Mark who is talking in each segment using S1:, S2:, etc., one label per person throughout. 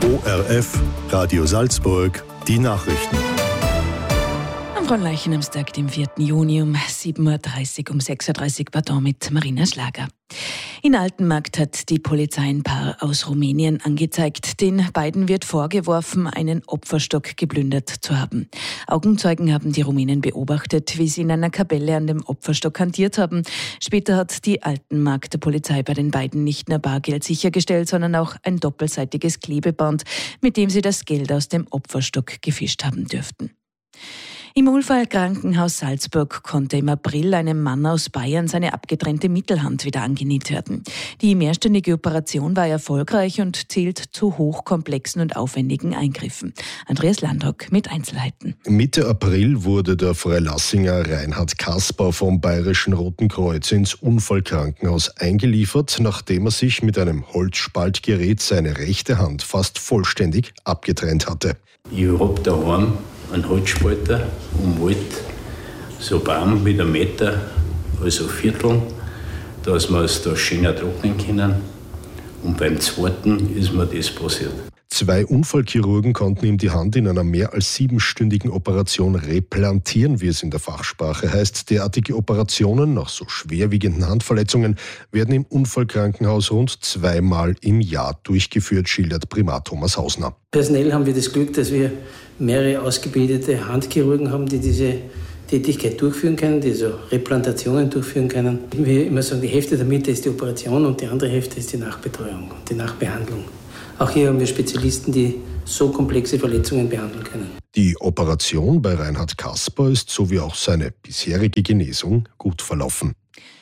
S1: ORF, Radio Salzburg, die Nachrichten.
S2: Am Fronleichnamstag, dem 4. Juni um 7.30 Uhr, um 6.30 Uhr, pardon, mit Marina Schlager. In Altenmarkt hat die Polizei ein Paar aus Rumänien angezeigt. Den beiden wird vorgeworfen, einen Opferstock geplündert zu haben. Augenzeugen haben die Rumänen beobachtet, wie sie in einer Kapelle an dem Opferstock hantiert haben. Später hat die Altenmarkter Polizei bei den beiden nicht nur Bargeld sichergestellt, sondern auch ein doppelseitiges Klebeband, mit dem sie das Geld aus dem Opferstock gefischt haben dürften. Im Unfallkrankenhaus Salzburg konnte im April einem Mann aus Bayern seine abgetrennte Mittelhand wieder angenäht werden. Die mehrstündige Operation war erfolgreich und zählt zu hochkomplexen und aufwendigen Eingriffen. Andreas Landrock mit Einzelheiten.
S3: Mitte April wurde der Freilassinger Reinhard Kasper vom Bayerischen Roten Kreuz ins Unfallkrankenhaus eingeliefert, nachdem er sich mit einem Holzspaltgerät seine rechte Hand fast vollständig abgetrennt hatte.
S4: Ich habe daheim einen Holzspalter und wollte so einen Baum mit 1 Meter, also vierteln, dass wir es da schöner trocknen können. Und beim zweiten ist mir das passiert.
S3: 2 Unfallchirurgen konnten ihm die Hand in einer mehr als 7-stündigen Operation replantieren, wie es in der Fachsprache heißt. Derartige Operationen nach so schwerwiegenden Handverletzungen werden im Unfallkrankenhaus rund 2-mal im Jahr durchgeführt, schildert Primat Thomas Hausner.
S5: Personell haben wir das Glück, dass wir mehrere ausgebildete Handchirurgen haben, die diese Tätigkeit durchführen können, die so Replantationen durchführen können. Wie wir immer sagen, die Hälfte der Miete ist die Operation und die andere Hälfte ist die Nachbetreuung und die Nachbehandlung. Auch hier haben wir Spezialisten, die so komplexe Verletzungen behandeln können.
S3: Die Operation bei Reinhard Kasper ist sowie auch seine bisherige Genesung gut verlaufen.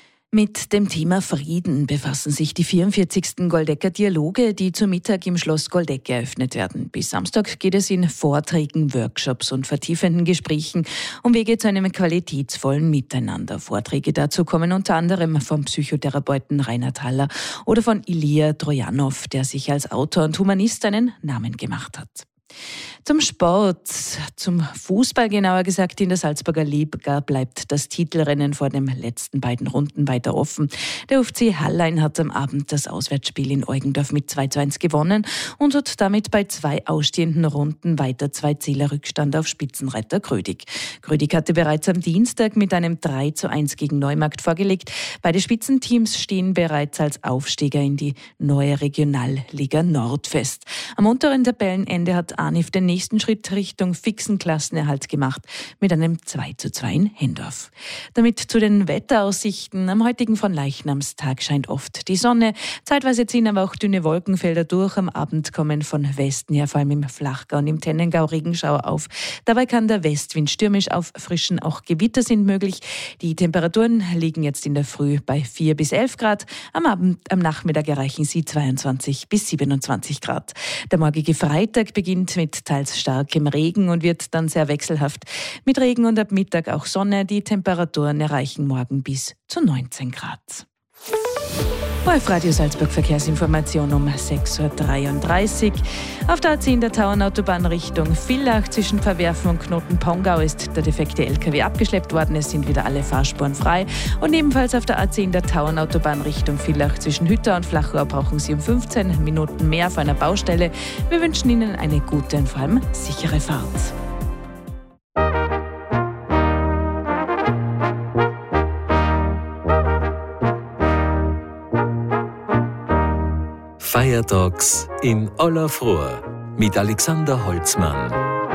S2: Mit dem Thema Frieden befassen sich die 44. Goldecker Dialoge, die zu Mittag im Schloss Goldeck eröffnet werden. Bis Samstag geht es in Vorträgen, Workshops und vertiefenden Gesprächen um Wege zu einem qualitätsvollen Miteinander. Vorträge dazu kommen unter anderem vom Psychotherapeuten Reinhard Haller oder von Ilija Trojanow, der sich als Autor und Humanist einen Namen gemacht hat. Zum Sport, zum Fußball genauer gesagt, in der Salzburger Liga bleibt das Titelrennen vor den letzten beiden Runden weiter offen. Der UFC Hallein hat am Abend das Auswärtsspiel in Eugendorf mit 2:1 gewonnen und hat damit bei 2 ausstehenden Runden weiter 2 Zählerrückstand auf Spitzenreiter Grödig. Grödig hatte bereits am Dienstag mit einem 3:1 gegen Neumarkt vorgelegt. Beide Spitzenteams stehen bereits als Aufsteiger in die neue Regionalliga Nord fest. Am unteren Tabellenende hat Arnif den nächsten Schritt Richtung fixen Klassenerhalt gemacht mit einem 2:2 in Hendorf. Damit zu den Wetteraussichten. Am heutigen Fronleichnamstag scheint oft die Sonne. Zeitweise ziehen aber auch dünne Wolkenfelder durch. Am Abend kommen von Westen her, vor allem im Flachgau und im Tennengau, Regenschauer auf. Dabei kann der Westwind stürmisch auffrischen. Auch Gewitter sind möglich. Die Temperaturen liegen jetzt in der Früh bei 4 bis 11 Grad. Am Nachmittag erreichen sie 22 bis 27 Grad. Der morgige Freitag beginnt mit teils starkem Regen und wird dann sehr wechselhaft. Mit Regen und ab Mittag auch Sonne. Die Temperaturen erreichen morgen bis zu 19 Grad. ORF Radio Salzburg Verkehrsinformation um 6.33 Uhr. Auf der A10 der Tauernautobahn Richtung Villach zwischen Verwerfen und Knoten-Pongau ist der defekte LKW abgeschleppt worden. Es sind wieder alle Fahrspuren frei. Und ebenfalls auf der A10 der Tauernautobahn Richtung Villach zwischen Hütter und Flachau brauchen Sie um 15 Minuten mehr auf einer Baustelle. Wir wünschen Ihnen eine gute und vor allem sichere Fahrt.
S6: Feiertags in aller Frühe mit Alexander Holzmann.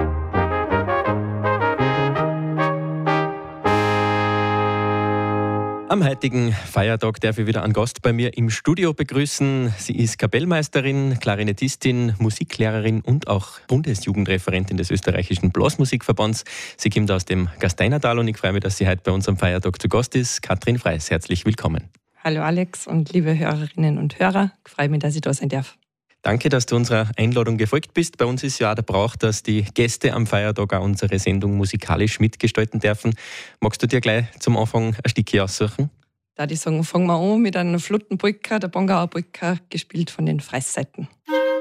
S7: Am heutigen Feiertag darf ich wieder einen Gast bei mir im Studio begrüßen. Sie ist Kapellmeisterin, Klarinettistin, Musiklehrerin und auch Bundesjugendreferentin des österreichischen Blasmusikverbands. Sie kommt aus dem Gasteinertal und ich freue mich, dass sie heute bei uns am Feiertag zu Gast ist. Katrin Freis, herzlich willkommen.
S8: Hallo Alex und liebe Hörerinnen und Hörer, ich freue mich, dass ich da sein darf.
S7: Danke, dass du unserer Einladung gefolgt bist. Bei uns ist ja auch der Brauch, dass die Gäste am Feiertag auch unsere Sendung musikalisch mitgestalten dürfen. Magst du dir gleich zum Anfang ein Stückchen aussuchen?
S8: Da ich sagen, fangen wir an mit einer flotten Polka, der Bongauer Polka, gespielt von den Freisseiten.